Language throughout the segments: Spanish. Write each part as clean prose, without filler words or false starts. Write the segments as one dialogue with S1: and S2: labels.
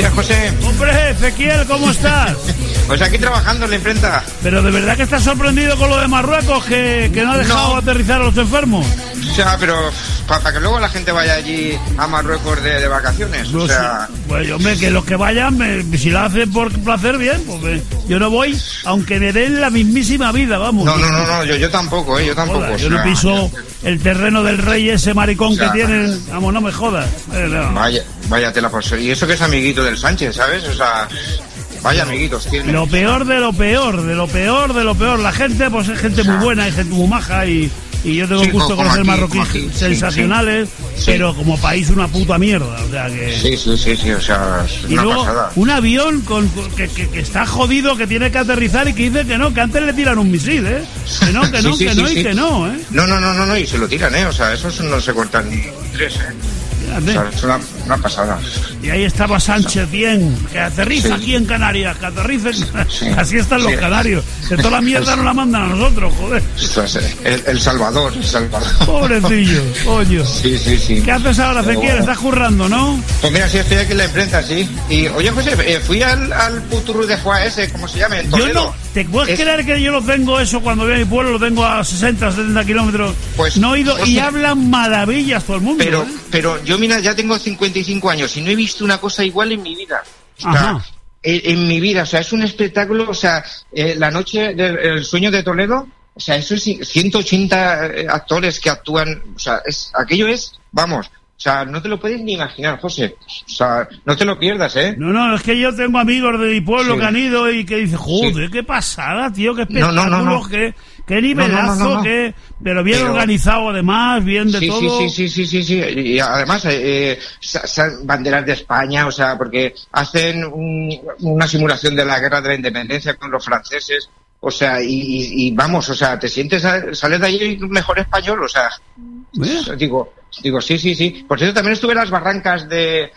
S1: días, José.
S2: Hombre, Ezequiel, ¿cómo estás?
S1: Pues aquí trabajando en la imprenta.
S2: Pero de verdad que estás sorprendido con lo de Marruecos, que no ha dejado aterrizar a los enfermos.
S1: O sea, pero para que luego la gente vaya allí a Marruecos de vacaciones.
S2: No,
S1: o sea...
S2: sí. Pues hombre, que los que vayan, si lo hacen por placer, bien. Pues yo no voy, aunque me den la mismísima vida, vamos.
S1: No, yo tampoco, yo tampoco.
S2: Joder, yo no piso el terreno del rey ese maricón que tienen. Vamos, no me jodas. No.
S1: Vaya tela, pues. Y eso que es amiguito del Sánchez, ¿sabes? O sea... Vaya amiguitos tiene.
S2: Lo peor de lo peor, de lo peor de lo peor. La gente, pues es gente muy buena, hay gente muy maja y yo tengo gusto conocer aquí, marroquíes sensacionales, sí. Pero como país una puta mierda, o sea que...
S1: Sí, o sea, es
S2: y
S1: una
S2: luego,
S1: pasada.
S2: Un avión que está jodido, que tiene que aterrizar y que dice que no, que antes le tiran un misil, ¿eh? Que no, ¿eh?
S1: No, y se lo tiran, ¿eh? O sea, esos no se cortan ni tres, ¿eh? O sea, es una pasada.
S2: Y ahí estaba Sánchez bien, que aterriza aquí en Canarias, que aterricen. Así están los canarios. Que toda la mierda nos la mandan a nosotros, joder.
S1: El Salvador.
S2: Pobrecillo, coño.
S1: Sí.
S2: ¿Qué haces ahora, Ezequiel? ¿Estás currando, no?
S1: Pues mira, sí, estoy aquí en la imprenta, sí. Y, oye, José, fui al Puturru de Juá ese, ¿cómo se llama? En Toledo.
S2: Yo no, ¿te puedes creer que yo lo tengo eso cuando voy a mi pueblo? Lo tengo a 60, 70 kilómetros. Pues, no he ido, José, y hablan maravillas todo el mundo.
S1: Pero yo, mira, ya tengo 55 años y no he visto una cosa igual en mi vida. O sea, en mi vida, o sea, es un espectáculo, o sea, la noche del sueño de Toledo, o sea, eso es 180 actores que actúan, o sea, aquello es, vamos, o sea, no te lo puedes ni imaginar, José. O sea, no te lo pierdas, ¿eh?
S2: No, es que yo tengo amigos de mi pueblo que han ido y que dicen, joder, qué pasada, tío, qué espectáculo, qué nivelazo, pero bien organizado además, bien de todo.
S1: Sí. Y además, banderas de España, o sea, porque hacen una simulación de la guerra de la independencia con los franceses. O sea, y vamos, o sea, te sientes, sales de allí mejor español, o sea, digo, sí. Por cierto, también estuve en las barrancas de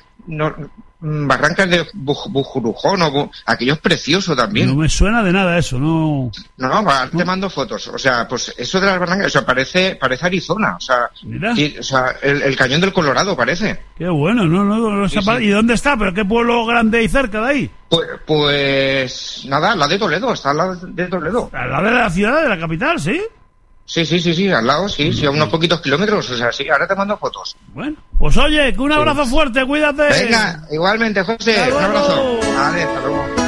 S1: Bujurujón, aquello es precioso también.
S2: No me suena de nada eso, no.
S1: No, te mando fotos, o sea, pues eso de las barrancas, o sea, parece Arizona, o sea, el cañón del Colorado parece.
S2: Qué bueno, no.
S1: Sí.
S2: ¿Y dónde está? ¿Pero qué pueblo grande hay cerca de ahí?
S1: Pues nada, al lado de Toledo, está al lado de Toledo.
S2: Al lado de la ciudad, de la capital, ¿sí?
S1: Sí, al lado, sí, a unos poquitos kilómetros, o sea, sí, ahora te mando fotos.
S2: Bueno, pues oye, que un abrazo fuerte, cuídate.
S1: Venga, igualmente, José, un abrazo. Vale, hasta luego.